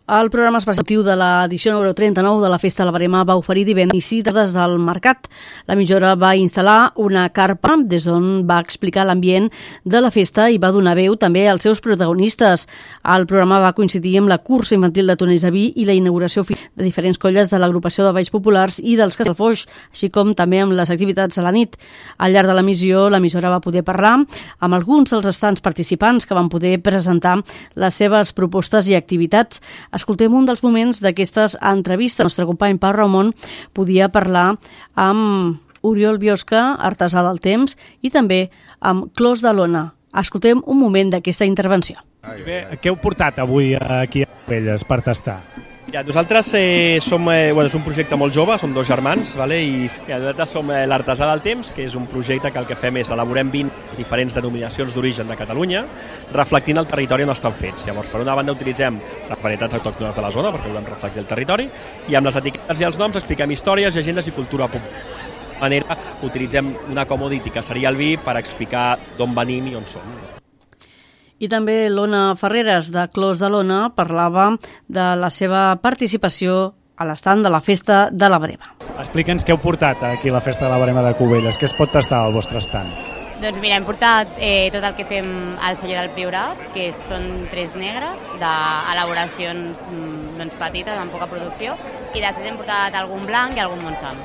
El programa especial de l'edició número 39 de la Festa de la Verema va oferir divendres des del mercat. L'emissora va instal·lar una carpa des d'on va explicar l'ambient de la festa i va donar veu també als seus protagonistes. El programa va coincidir amb la cursa infantil de toners de vi i la inauguració de diferents colles de l'agrupació de balls populars i dels Casalfoix, així com també amb les activitats a la nit. Al llarg de l'emissió, l'emissora va poder parlar amb alguns dels estants participants que van poder presentar les seves propostes i activitats. Escoltem un dels moments d'aquestes entrevistes. El nostre company Pau Ramon podia parlar amb Oriol Biosca, artesà del temps, i també amb Clos de Lona. Escoltem un moment d'aquesta intervenció. Bé, què heu portat avui aquí a Cubelles per tastar? Mira, nosaltres és un projecte molt jove, som dos germans, vale? I nosaltres som l'Artesà del Temps, que és un projecte que el que fem és elaborem 20 diferents denominacions d'origen de Catalunya, reflectint el territori on estan fets. Llavors, per una banda utilitzem les varietats autòctones de la zona, perquè volem reflectir el territori, i amb les etiquetes i els noms expliquem històries, llegendes i cultura popular. De manera, utilitzem una commodity, que seria el vi, per explicar d'on venim i on som. I també l'Ona Ferreres, de Clos de Lona, parlava de la seva participació a l'estand de la Festa de la Verema. Explica'ns què heu portat aquí a la Festa de la Verema de Cubelles, què es pot tastar al vostre estand? Doncs mira, hem portat tot el que fem al celler del Priorat, que són 3 negres d'elaboracions petites, amb poca producció, i després hem portat algun blanc i algun Montsant.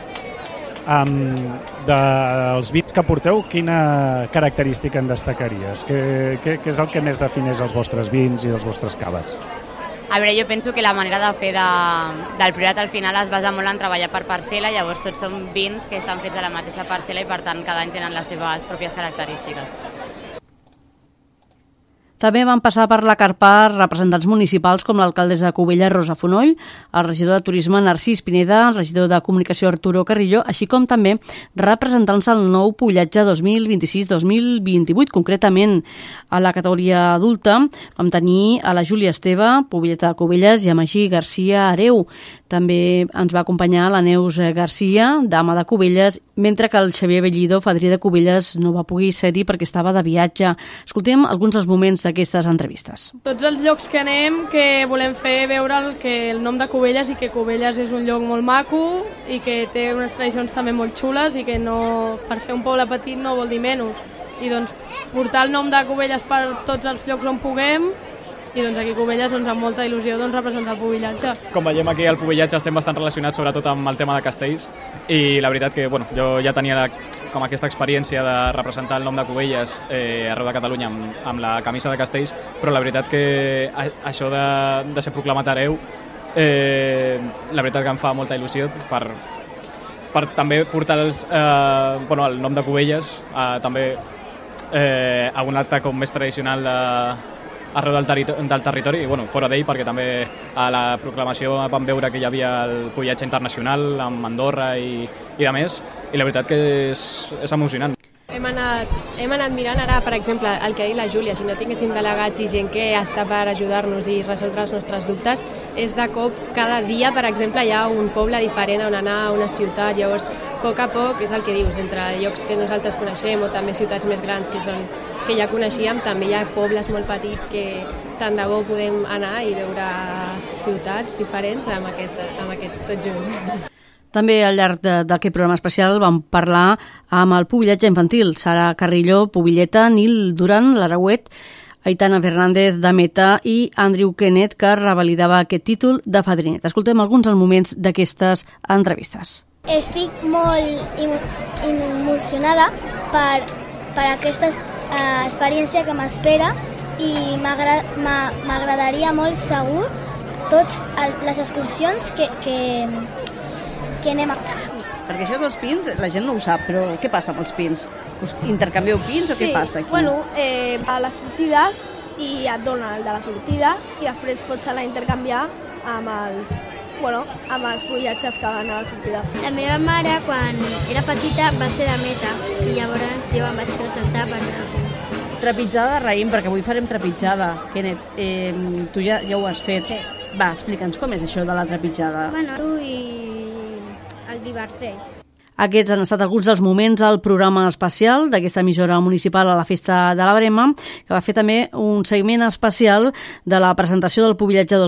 Dels vins que porteu, quina característica en destacaries? Què és el que més defineix els vostres vins i els vostres caves? A veure, jo penso que la manera de fer del Priorat al final es basa molt en treballar per parcel·la, llavors tots són vins que estan fets de la mateixa parcel·la i per tant cada any tenen les seves pròpies característiques. També van passar per la carpa representants municipals com l'alcaldessa de Cubelles, Rosa Fonoll, el regidor de Turisme, Narcís Pineda, el regidor de Comunicació, Arturo Carrillo, així com també representants del nou pubillatge 2026-2028. Concretament, a la categoria adulta vam tenir a la Júlia Esteve, pubilleta de Cubelles, i a Magí Garcia Areu. També ens va acompanyar la Neus Garcia, dama de Cubelles, mentre que el Xavier Bellido, fadrí de Cubelles, no va poder ser-hi perquè estava de viatge. Escoltem alguns dels moments d'aquestes entrevistes. Tots els llocs que anem, que volem fer veure el nom de Cubelles i que Cubelles és un lloc molt maco i que té unes tradicions també molt xules i que no, per ser un poble petit no vol dir menys. I doncs portar el nom de Cubelles per tots els llocs on puguem, i doncs aquí a Cubelles amb molta il·lusió representar el pubillatge. Com veiem aquí al pubillatge estem bastant relacionats sobretot amb el tema de castells i la veritat que jo ja tenia com aquesta experiència de representar el nom de Cubelles arreu de Catalunya amb la camisa de castells, però la veritat que això de ser proclamat hereu la veritat que em fa molta il·lusió per també portar el nom de Cubelles també a un acte com més tradicional arreu del territori i fora d'ell, perquè també a la proclamació vam veure que hi havia el pubillatge internacional amb Andorra i de més, i la veritat que és emocionant. Hem anat mirant ara, per exemple, el que ha dit la Júlia, si no tinguéssim delegats i gent que està per ajudar-nos i resoldre els nostres dubtes, és de cop cada dia, per exemple, hi ha un poble diferent on anar, a una ciutat, llavors a poc, és el que dius, entre llocs que nosaltres coneixem o també ciutats més grans que ja coneixíem, també hi ha pobles molt petits que tant de bo podem anar i veure ciutats diferents amb aquests tots junts. També al llarg d'aquest programa especial vam parlar amb el pubillatge infantil, Sara Carrillo, pubilleta, Nil Duran, l'Arauet, Aitana Fernández de Meta i Andrew Kenneth, que revalidava aquest títol de fadrinet. Escoltem alguns dels moments d'aquestes entrevistes. Estic molt emocionada per aquesta experiència que m'espera i m'agradaria molt segur totes les excursions que anem a... Perquè això dels pins, la gent no ho sap, però què passa amb els pins? Us intercanvieu pins o què passa aquí? A la sortida i et dona el de la sortida i després pots anar a intercanviar amb els pubillatges que van a la sortida. La meva mare, quan era petita, va ser de Meta i llavors jo em vaig presentar per anar. Trepitjada de raïm, perquè avui farem trepitjada. Kenneth, tu ja ho has fet. Sí. Va, explica'ns com és això de la trepitjada. Tu i el diverteix. Aquests han estat alguns dels moments al programa especial d'aquesta emissora municipal a la Festa de la Verema, que va fer també un segment especial de la presentació del pubillatge